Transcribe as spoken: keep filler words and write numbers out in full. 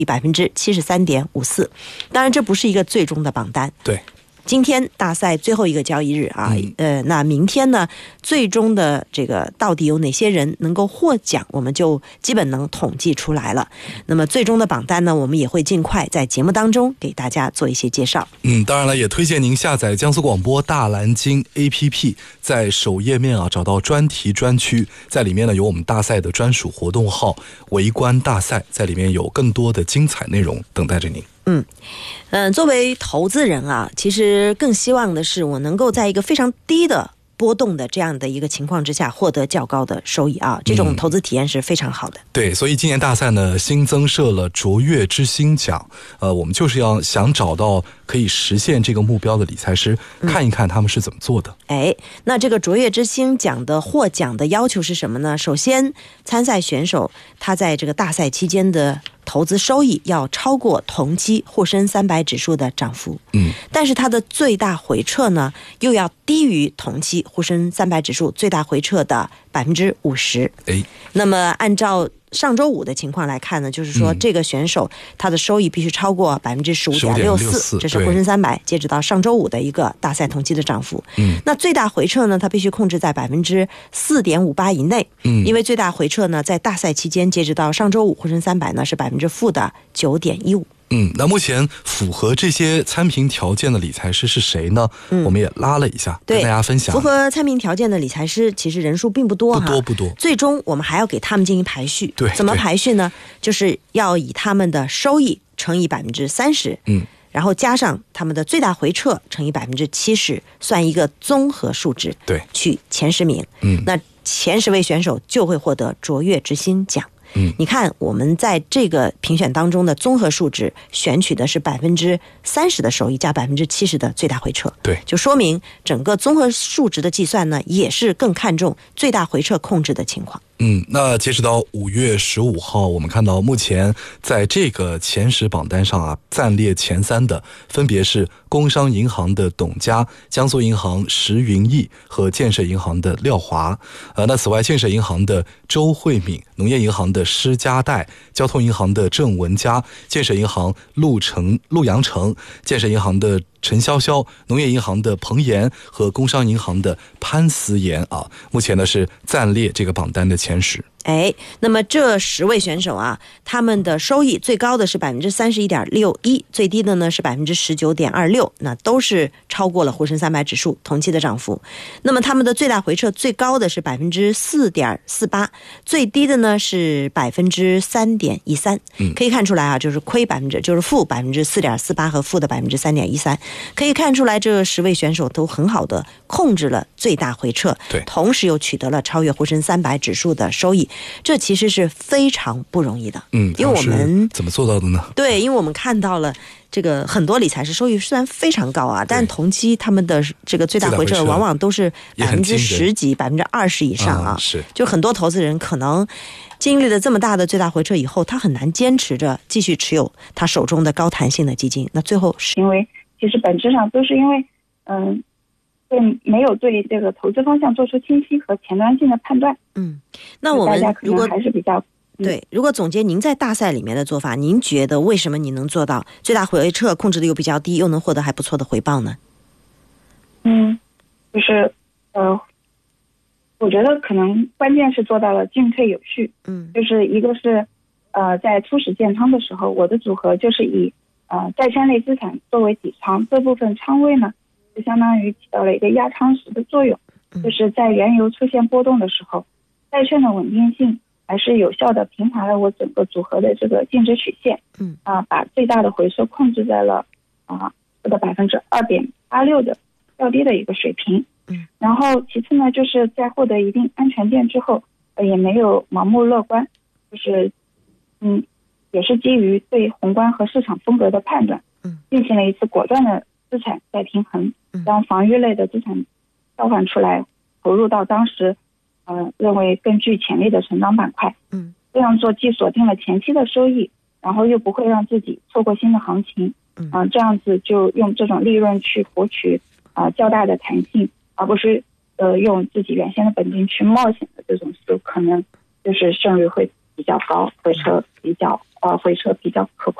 百分之七十三点五四。当然，这不是一个最终的榜单。 对。 今天大赛最后一个交易日啊， 嗯、 呃，那明天呢，最终的这个到底有哪些人能够获奖，我们就基本能统计出来了。那么最终的榜单呢，我们也会尽快在节目当中给大家做一些介绍。 嗯，当然了，也推荐您下载江苏广播大蓝鲸 A P P， 在首页面啊找到专题专区，在里面呢有我们大赛的专属活动号围观大赛，在里面有更多的精彩内容等待着您。 嗯嗯、呃，作为投资人啊，其实更希望的是我能够在一个非常低的波动的这样的一个情况之下获得较高的收益啊，这种投资体验是非常好的。 嗯、对，所以今年大赛呢新增设了卓越之星奖，呃，我们就是要想找到可以实现这个目标的理财师，看一看他们是怎么做的。 哎，那这个卓越之星奖的获奖的要求是什么呢？首先，参赛选手他在这个大赛期间的投资收益要超过同期沪深三百指数的涨幅， 嗯， 但是它的最大回撤呢，又要低于同期沪深三百指数最大回撤的百分之五十。 哎， 那么按照上周五的情况来看呢，就是说这个选手他的收益必须超过百分之十五点六四，这是沪深三百截止到上周五的一个大赛同期的涨幅。 嗯， 那最大回撤呢，它必须控制在百分之四点五八以内。 嗯， 因为最大回撤呢，在大赛期间截止到上周五，沪深三百呢是百分之负的九点一五。 嗯，那目前符合这些参评条件的理财师是谁呢？嗯、我们也拉了一下，跟大家分享。 符合参评条件的理财师其实人数并不多， 不多不多。 最终我们还要给他们进行排序。 对， 怎么排序呢？就是要以他们的收益乘以百分之三十，嗯，然后加上他们的最大回撤乘以百分之七十，算一个综合数值， 对， 取前十名。 嗯， 那前十位选手就会获得卓越之星奖。嗯，你看我们在这个评选当中的综合数值选取的是百分之三十的收益加百分之七十的最大回撤， 对， 就说明整个综合数值的计算呢，也是更看重最大回撤控制的情况。 嗯，那截止到五月十五号，我们看到目前在这个前十榜单上啊，暂列前三的分别是工商银行的董佳、江苏银行石云逸和建设银行的廖华。呃，那此外，建设银行的周慧敏、农业银行的施家代、交通银行的郑文佳、建设银行陆成陆阳成、建设银行的陈潇潇、农业银行的彭岩和工商银行的潘思妍啊，目前呢是暂列这个榜单的前十。 哎，那么这十位选手啊，他们的收益最高的是百分之三十一点六一，最低的呢是百分之十九点二六，那都是超过了沪深三百指数同期的涨幅。那么他们的最大回撤最高的是百分之四点四八，最低的呢是百分之三点一三。可以看出来啊，就是亏百分之就是负百分之四点四八和负的百分之三点一三。可以看出来，这十位选手都很好的控制了最大回撤， 对， 同时又取得了超越沪深三百指数的收益。这其实是非常不容易的， 嗯， 因为我们怎么做到的呢？ 对，因为我们看到了这个很多理财师收益虽然非常高啊，但同期他们的这个最大回撤往往都是百分之十几、百分之二十以上啊， 是， 就很多投资人可能经历了这么大的最大回撤以后，他很难坚持着继续持有他手中的高弹性的基金，那最后是因为其实本质上都是因为嗯。对，没有对这个投资方向做出清晰和前端性的判断。 嗯，那我们如果还是比较、 嗯、对，如果总结您在大赛里面的做法，您觉得为什么你能做到最大回撤控制的又比较低，又能获得还不错的回报呢？ 嗯，就是呃，我觉得可能关键是做到了进退有序。嗯，就是一个是呃，在初始建仓的时候，我的组合就是以呃债券类资产作为底仓，这部分仓位呢。就相当于起到了一个压仓石的作用，就是在原油出现波动的时候，债券的稳定性还是有效的平滑了我整个组合的这个净值曲线，嗯啊，把最大的回撤控制在了啊这个百分之二点八六的较低的一个水平，嗯，然后其次呢，就是在获得一定安全垫之后，呃、也没有盲目乐观，就是嗯，也是基于对宏观和市场风格的判断，嗯，进行了一次果断的资产再平衡，将防御类的资产调换出来，投入到当时呃认为更具潜力的成长板块。嗯，这样做既锁定了前期的收益，然后又不会让自己错过新的行情。嗯、呃，这样子就用这种利润去博取啊、呃、较大的弹性，而不是呃用自己原先的本金去冒险的这种，就可能就是胜率会比较高，回撤比较呃回撤比较可